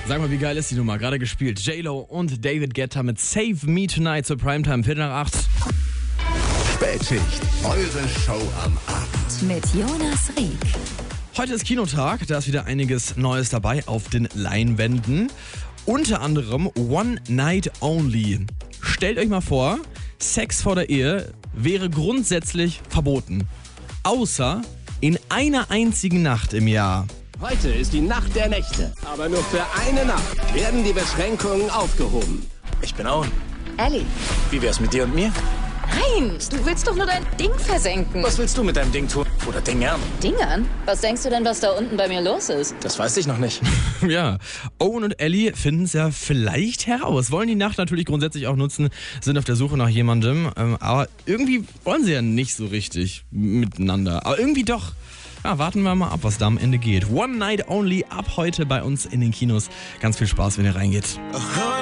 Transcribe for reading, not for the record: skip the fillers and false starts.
Sag mal, wie geil ist die Nummer? Gerade gespielt. J-Lo und David Guetta mit Save Me Tonight zur Primetime, 7:45. Spätschicht, eure Show am Abend. Mit Jonas Rieck. Heute ist Kinotag, da ist wieder einiges Neues dabei auf den Leinwänden. Unter anderem One Night Only. Stellt euch mal vor, Sex vor der Ehe wäre grundsätzlich verboten. Außer in einer einzigen Nacht im Jahr. Heute ist die Nacht der Nächte. Aber nur für eine Nacht werden die Beschränkungen aufgehoben. Ich bin Owen. Ellie. Wie wär's mit dir und mir? Nein, du willst doch nur dein Ding versenken. Was willst du mit deinem Ding tun? Oder Dingern? Dingern? Was denkst du denn, was da unten bei mir los ist? Das weiß ich noch nicht. Ja, Owen und Ellie finden es ja vielleicht heraus. Wollen die Nacht natürlich grundsätzlich auch nutzen, sind auf der Suche nach jemandem. Aber irgendwie wollen sie ja nicht so richtig miteinander. Aber irgendwie doch. Ja, warten wir mal ab, was da am Ende geht. One Night Only ab heute bei uns in den Kinos. Ganz viel Spaß, wenn ihr reingeht.